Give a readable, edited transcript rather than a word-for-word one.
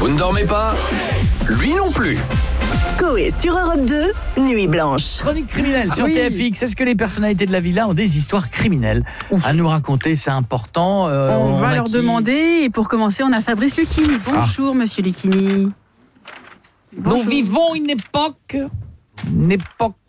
Vous ne dormez pas? Lui non plus. Coé sur Europe 2, Nuit Blanche. Chronique criminelle sur TFX. Est-ce que les personnalités de la villa ont des histoires criminelles à nous raconter? C'est important. On va leur demander. Et pour commencer, on a Fabrice Lucchini. Bonjour, monsieur Lucchini. Nous vivons une époque